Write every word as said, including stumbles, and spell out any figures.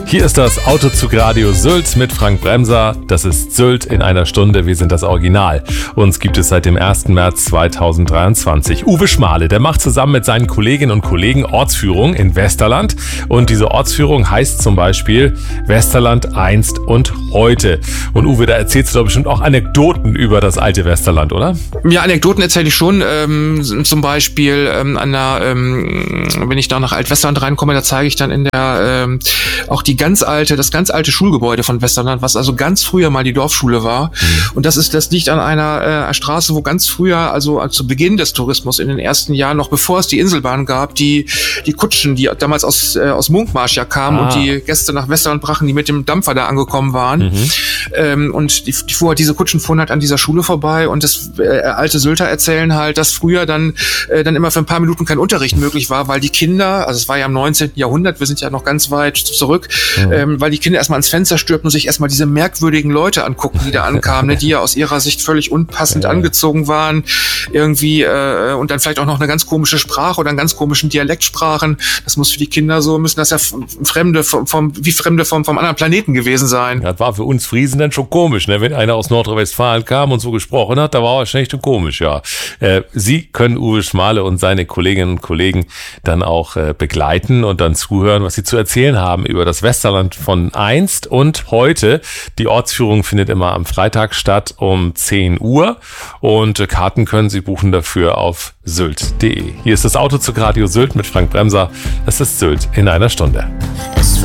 Hier ist das Autozugradio Sylt mit Frank Bremser. Das ist Sylt in einer Stunde. Wir sind das Original. Uns gibt es seit dem ersten März zweitausenddreiundzwanzig. Uwe Schmale, der macht zusammen mit seinen Kolleginnen und Kollegen Ortsführung in Westerland. Und diese Ortsführung heißt zum Beispiel Westerland einst und heute. Und Uwe, da erzählst du doch bestimmt auch Anekdoten über das alte Westerland, oder? Ja, Anekdoten erzähle ich schon. Ähm, zum Beispiel ähm, an der, ähm, wenn ich da nach Altwesterland reinkomme, da zeige ich dann in der ähm, auch die ganz alte, das ganz alte Schulgebäude von Westerland, was also ganz früher mal die Dorfschule war. Mhm. Und das ist, das liegt an einer äh, Straße, wo ganz früher, also zu Beginn des Tourismus in den ersten Jahren, noch bevor es die Inselbahn gab, die die Kutschen, die damals aus äh, aus Munkmarsch ja kamen ah. und die Gäste nach Westerland brachen, die mit dem Dampfer da angekommen waren. Mhm. Ähm, und die, die fuhr, diese Kutschen fuhren halt an dieser Schule vorbei und das äh, alte Sylter erzählen halt, dass früher dann äh, dann immer für ein paar Minuten kein Unterricht möglich war, weil die Kinder, also es war ja im neunzehnten Jahrhundert, wir sind ja noch ganz weit zurück, mhm. ähm, weil die Kinder erstmal ans Fenster stürmten und sich erstmal diese merkwürdigen Leute angucken, die da ankamen, ne, die ja aus ihrer Sicht völlig unpassend ja. angezogen waren, irgendwie äh, und dann vielleicht auch noch eine ganz komische Sprache oder einen ganz komischen Dialekt sprachen. Das muss für die Kinder so, müssen das ja Fremde vom, vom wie Fremde vom, vom anderen Planeten gewesen sein. Das war für uns Friesen dann schon komisch, ne? Wenn einer aus Nordrhein-Westfalen kam und so gesprochen hat, da war er schlecht und komisch, ja. Äh, Sie können Uwe Schmale und seine Kolleginnen und Kollegen dann auch äh, begleiten und dann zuhören, was sie zu erzählen haben über das Westerland von einst und heute. Die Ortsführung findet immer am Freitag statt um zehn Uhr und äh, Karten können Sie buchen dafür auf sylt punkt de. Hier ist das Autozugradio Sylt mit Frank Bremser. Das ist Sylt in einer Stunde.